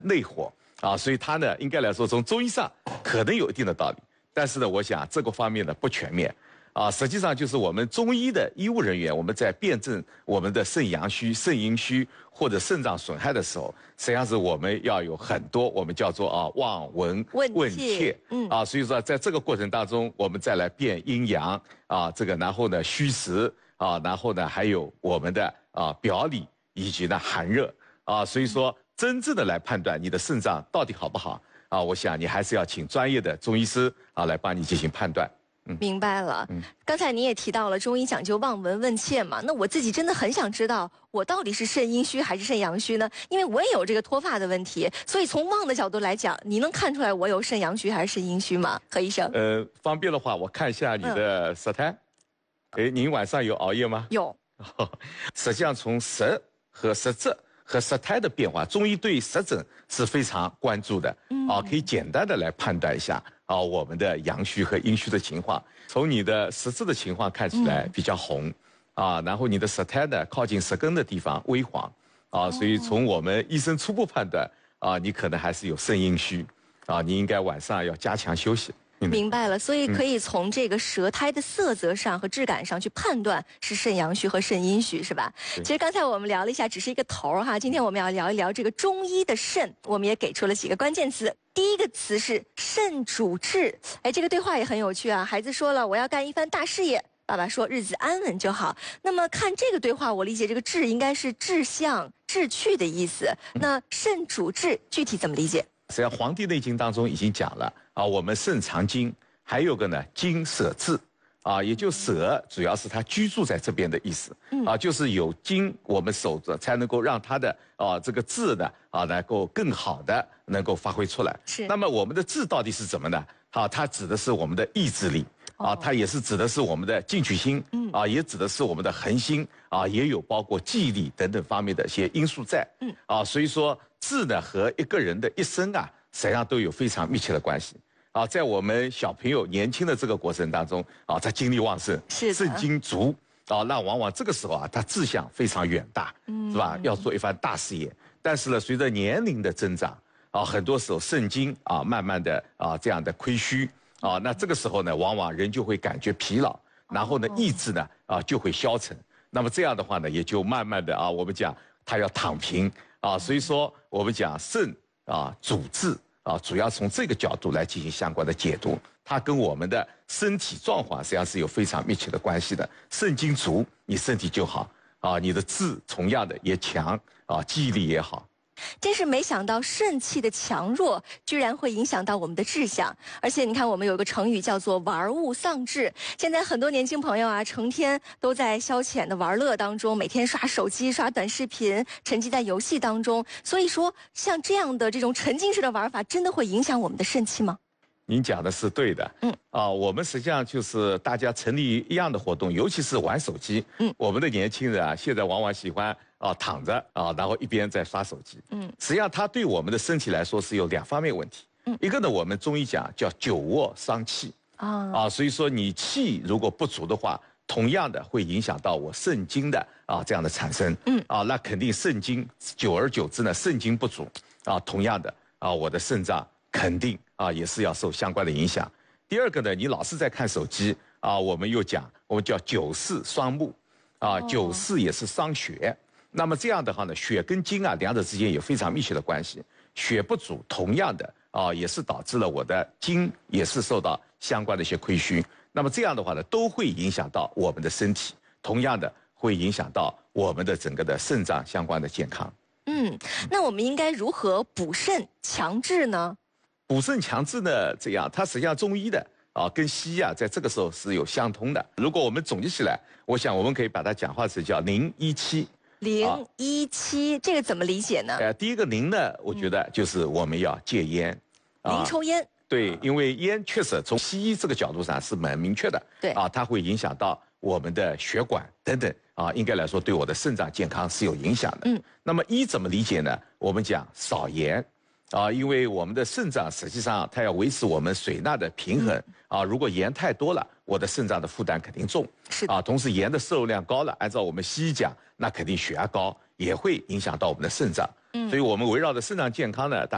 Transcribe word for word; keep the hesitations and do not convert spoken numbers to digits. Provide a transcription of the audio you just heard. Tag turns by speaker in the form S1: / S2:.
S1: 内火啊，所以它呢，应该来说从中医上可能有一定的道理，但是呢，我想这个方面呢不全面。啊，实际上就是我们中医的医务人员，我们在辨证我们的肾阳虚、肾阴虚或者肾脏损害的时候，实际上是我们要有很多我们叫做啊望闻问切，嗯啊，所以说在这个过程当中，我们再来辨阴阳啊，这个然后呢虚实啊，然后呢还有我们的啊表里以及呢寒热啊，所以说真正的来判断你的肾脏到底好不好啊，我想你还是要请专业的中医师啊来帮你进行判断。
S2: 明白了，嗯，刚才你也提到了中医讲究望闻问切嘛，那我自己真的很想知道，我到底是肾阴虚还是肾阳虚呢？因为我也有这个脱发的问题，所以从望的角度来讲，你能看出来我有肾阳虚还是肾阴虚吗？何医生？
S1: 呃，方便的话，我看一下你的舌苔。哎、嗯，您晚上有熬夜吗？
S2: 有。
S1: 实际上，从舌和舌质和舌苔的变化，中医对舌诊是非常关注的。嗯，啊，可以简单的来判断一下。啊，我们的阳虚和阴虚的情况，从你的舌质的情况看起来比较红，嗯、啊，然后你的舌苔呢靠近舌根的地方微黄，啊，所以从我们医生初步判断，啊，你可能还是有肾阴虚，啊，你应该晚上要加强休息。
S2: 明白了，所以可以从这个舌苔的色泽上和质感上去判断是肾阳虚和肾阴虚，是吧？其实刚才我们聊了一下，只是一个头儿哈。今天我们要聊一聊这个中医的肾，我们也给出了几个关键词。第一个词是肾主志，哎，这个对话也很有趣啊。孩子说了，我要干一番大事业，爸爸说日子安稳就好。那么看这个对话，我理解这个志应该是志向、志趣的意思。那肾主志具体怎么理解？
S1: 实际上，《黄帝内经》当中已经讲了啊，我们肾藏精，还有个呢精舍志，啊，也就舍主要是它居住在这边的意思，啊，就是有精我们守着，才能够让它的啊这个志呢啊能够更好的能够发挥出来。
S2: 是。
S1: 那么我们的志到底是什么呢？啊，它指的是我们的意志力，啊，它也是指的是我们的进取心，啊，也指的是我们的恒心，啊，也有包括记忆力等等方面的一些因素在，嗯，啊，所以说。志呢和一个人的一生啊，实际上都有非常密切的关系啊。在我们小朋友年轻的这个过程当中啊，他精力旺盛，肾精足啊，那往往这个时候啊，他志向非常远大，嗯，是吧？要做一番大事业。但是呢，随着年龄的增长啊，很多时候肾精啊，慢慢的啊这样的亏虚啊，那这个时候呢，往往人就会感觉疲劳，然后呢，意志呢啊就会消沉。那么这样的话呢，也就慢慢的啊，我们讲他要躺平。啊，所以说我们讲肾啊主志啊，主要从这个角度来进行相关的解读，它跟我们的身体状况实际上是有非常密切的关系的。肾精足，你身体就好啊，你的志同样的也强啊，记忆力也好。
S2: 真是没想到肾气的强弱居然会影响到我们的志向，而且你看我们有一个成语叫做玩物丧志。现在很多年轻朋友啊，成天都在消遣的玩乐当中，每天刷手机、刷短视频，沉浸在游戏当中。所以说，像这样的这种沉浸式的玩法，真的会影响我们的肾气吗？
S1: 您讲的是对的，嗯，啊，我们实际上就是大家成立一样的活动，尤其是玩手机，嗯，我们的年轻人啊，现在往往喜欢啊躺着啊，然后一边在刷手机，嗯，实际上它对我们的身体来说是有两方面问题，嗯，一个呢，我们中医讲叫久卧伤气，啊，啊，所以说你气如果不足的话，同样的会影响到我肾精的啊这样的产生，嗯，啊，那肯定肾精久而久之呢，肾精不足，啊，同样的啊，我的肾脏。肯定啊，也是要受相关的影响。第二个呢，你老是在看手机啊，我们又讲，我们叫久视伤目，啊，久视也是伤血。那么这样的话呢，血跟精啊，两者之间有非常密切的关系。血不足，同样的啊，也是导致了我的精也是受到相关的一些亏虚。那么这样的话呢，都会影响到我们的身体，同样的会影响到我们的整个的肾脏相关的健康。
S2: 嗯，那我们应该如何补肾强志呢？
S1: 补肾强志呢，这样它实际上中医的啊，跟西医啊，在这个时候是有相通的。如果我们总结起来，我想我们可以把它讲化成叫零一七。
S2: 零一七，这个怎么理解呢？
S1: 呃，第一个零呢，我觉得就是我们要戒烟，
S2: 零、啊、抽烟。
S1: 对，因为烟确实从西医这个角度上是蛮明确的。
S2: 对
S1: 啊，它会影响到我们的血管等等啊，应该来说对我的肾脏健康是有影响的。嗯，那么一怎么理解呢？我们讲少盐。啊，因为我们的肾脏实际上它要维持我们水钠的平衡啊，如果盐太多了，我的肾脏的负担肯定重。
S2: 是
S1: 啊，同时盐的摄入量高了，按照我们西医讲，那肯定血压高也会影响到我们的肾脏。嗯，所以我们围绕着肾脏健康呢，大